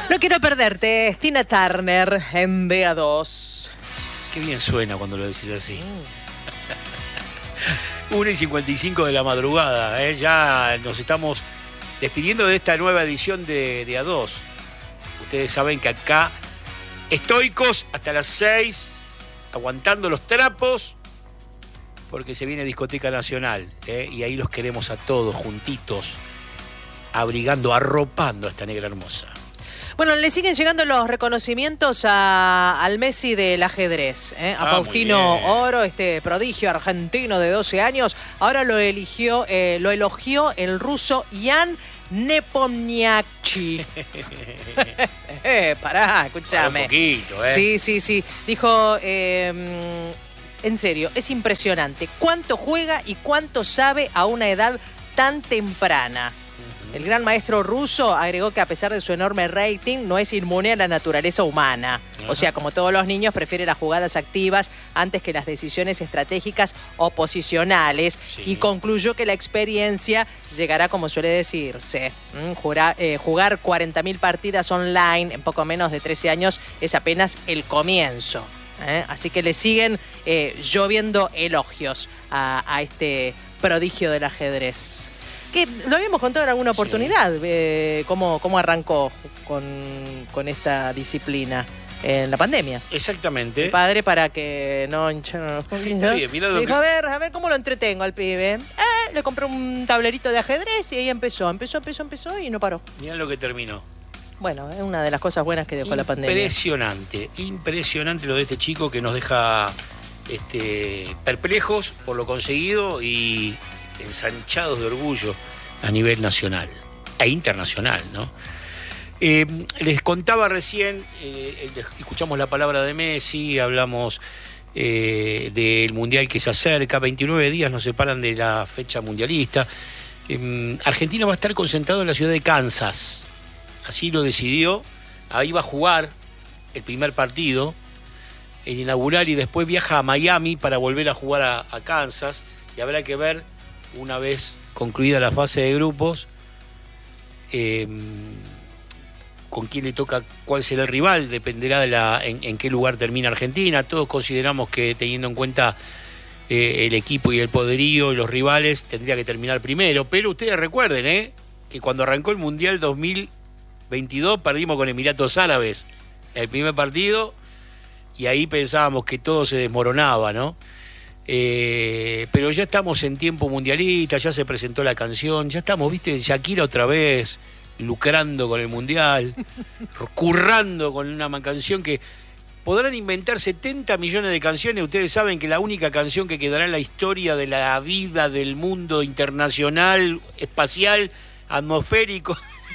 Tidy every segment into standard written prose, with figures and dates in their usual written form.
No quiero perderte, Tina Turner en DA2. Qué bien suena cuando lo decís así. 1:55 de la madrugada, ¿eh? Ya nos estamos despidiendo de esta nueva edición de A2. Ustedes saben que acá, estoicos hasta las 6, aguantando los trapos, porque se viene Discoteca Nacional, ¿eh? Y ahí los queremos a todos juntitos, abrigando, arropando a esta negra hermosa. Bueno, le siguen llegando los reconocimientos al Messi del ajedrez, ¿eh? A Faustino Oro, este prodigio argentino de 12 años. Ahora lo elogió el ruso Jan Nepomniachtchi. Pará, escúchame. Un poquito, Sí. Dijo, en serio, es impresionante cuánto juega y cuánto sabe a una edad tan temprana. El gran maestro ruso agregó que a pesar de su enorme rating, no es inmune a la naturaleza humana. O sea, como todos los niños, prefiere las jugadas activas antes que las decisiones estratégicas o posicionales. Sí. Y concluyó que la experiencia llegará, como suele decirse. Jugar 40.000 partidas online en poco menos de 13 años es apenas el comienzo. Así que le siguen lloviendo elogios a este prodigio del ajedrez. Que lo habíamos contado en alguna oportunidad, cómo arrancó con esta disciplina en la pandemia. Exactamente. El padre, para que no hincharan los poquitos, dijo, a ver cómo lo entretengo al pibe. Le compré un tablerito de ajedrez y ahí empezó y no paró. Mirá lo que terminó. Bueno, es una de las cosas buenas que dejó la pandemia. Impresionante lo de este chico, que nos deja perplejos por lo conseguido y ensanchados de orgullo a nivel nacional e internacional, ¿no? Les contaba recién, escuchamos la palabra de Messi, hablamos del Mundial que se acerca, 29 días nos separan de la fecha mundialista. Argentina va a estar concentrado en la ciudad de Kansas, así lo decidió. Ahí va a jugar el primer partido, el inaugural, y después viaja a Miami para volver a jugar a Kansas, y habrá que ver, una vez concluida la fase de grupos, con quién le toca, cuál será el rival, dependerá de en qué lugar termina Argentina. Todos consideramos que, teniendo en cuenta el equipo y el poderío y los rivales, tendría que terminar primero, pero ustedes recuerden que cuando arrancó el Mundial 2022 perdimos con Emiratos Árabes el primer partido, y ahí pensábamos que todo se desmoronaba, ¿no? Pero ya estamos en tiempo mundialista, ya se presentó la canción, ya estamos, viste, Shakira otra vez lucrando con el mundial, currando con una canción que podrán inventar 70 millones de canciones. Ustedes saben que la única canción que quedará en la historia de la vida del mundo internacional, espacial, atmosférico.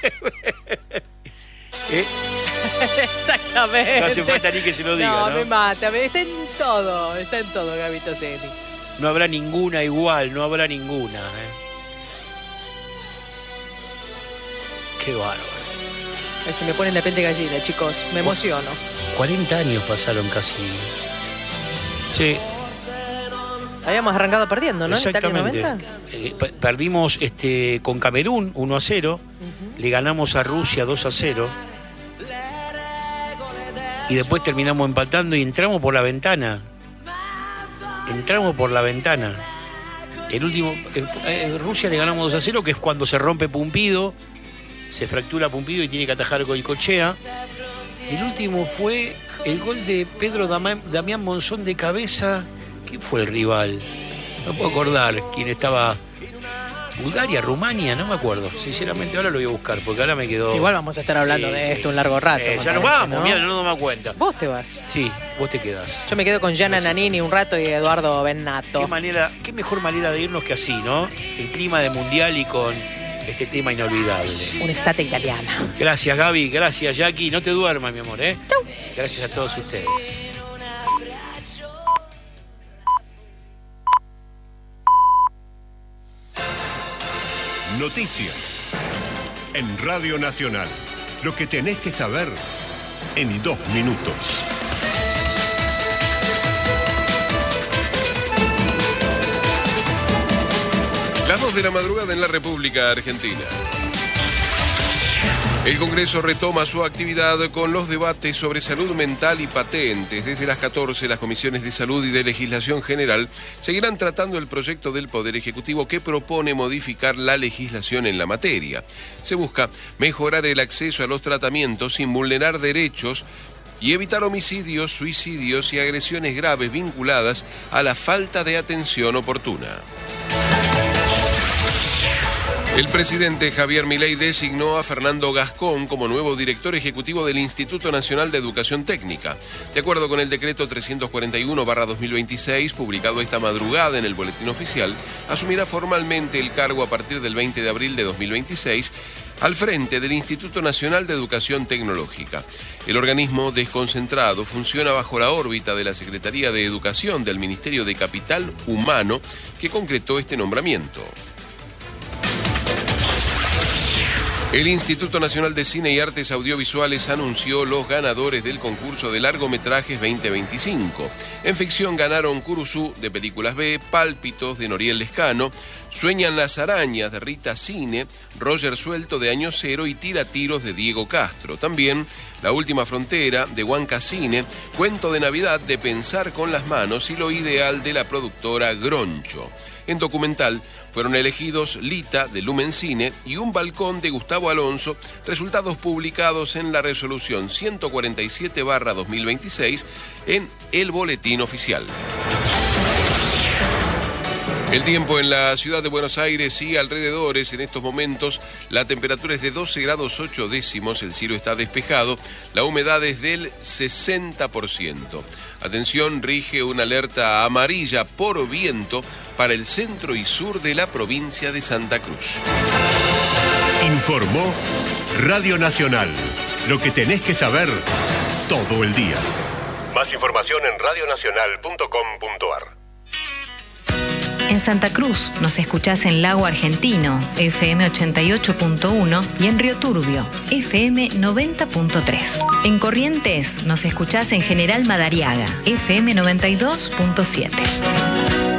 Exactamente. No hace falta ni que se lo diga, ¿no? Me mata, está en todo, Gabito Ceni. No habrá ninguna igual, no habrá ninguna. Qué bárbaro. Se me pone la piel de gallina, chicos, me emociono. 40 años pasaron casi. Sí. Habíamos arrancado perdiendo, ¿no? Exactamente. ¿En Italia 90? Perdimos con Camerún 1-0, le ganamos a Rusia 2-0. Y después terminamos empatando y entramos por la ventana. El último, Rusia le ganamos 2-0, que es cuando se rompe Pumpido, se fractura Pumpido y tiene que atajar Goicoechea. El último fue el gol de Pedro Damián Monzón de cabeza. ¿Quién fue el rival? No puedo acordar quién estaba. Bulgaria, Rumania, no me acuerdo. Sinceramente ahora lo voy a buscar, porque ahora me quedó. Igual vamos a estar hablando de esto un largo rato. Ya nos vamos, ¿no? Mira, no me cuenta. ¿Vos te vas? Sí, vos te quedás. Yo me quedo con Gianna Nannini un rato y Eduardo Bennato. Qué mejor manera de irnos que así, ¿no? En clima de mundial y con este tema inolvidable. Un'estate italiana. Gracias, Gaby, gracias, Jackie. No te duermas, mi amor, ¿eh? Chau. Gracias a todos ustedes. Noticias en Radio Nacional. Lo que tenés que saber en 2 minutos. Las 2 de la madrugada en la República Argentina. El Congreso retoma su actividad con los debates sobre salud mental y patentes. Desde las 14, las comisiones de salud y de legislación general seguirán tratando el proyecto del Poder Ejecutivo que propone modificar la legislación en la materia. Se busca mejorar el acceso a los tratamientos sin vulnerar derechos y evitar homicidios, suicidios y agresiones graves vinculadas a la falta de atención oportuna. El presidente Javier Milei designó a Fernando Gascón como nuevo director ejecutivo del Instituto Nacional de Educación Técnica. De acuerdo con el decreto 341/2026, publicado esta madrugada en el Boletín Oficial, asumirá formalmente el cargo a partir del 20 de abril de 2026 al frente del Instituto Nacional de Educación Tecnológica. El organismo desconcentrado funciona bajo la órbita de la Secretaría de Educación del Ministerio de Capital Humano, que concretó este nombramiento. El Instituto Nacional de Cine y Artes Audiovisuales anunció los ganadores del concurso de largometrajes 2025. En ficción ganaron Curuzú, de Películas B, Pálpitos, de Noriel Lescano, Sueñan las arañas, de Rita Cine, Roger Suelto, de Año Cero, y Tira Tiros, de Diego Castro. También La Última Frontera, de Huanca Cine, Cuento de Navidad, de Pensar con las Manos, y Lo Ideal, de la productora Groncho. En documental fueron elegidos Lita, de Lumen Cine, y Un Balcón, de Gustavo Alonso, resultados publicados en la resolución 147/2026 en el Boletín Oficial. El tiempo en la ciudad de Buenos Aires y alrededores. En estos momentos la temperatura es de 12 grados 8 décimos, el cielo está despejado, la humedad es del 60%. Atención, rige una alerta amarilla por viento para el centro y sur de la provincia de Santa Cruz. Informó Radio Nacional. Lo que tenés que saber todo el día. Más información en radionacional.com.ar. En Santa Cruz nos escuchás en Lago Argentino, FM 88.1, y en Río Turbio, FM 90.3. En Corrientes nos escuchás en General Madariaga, FM 92.7.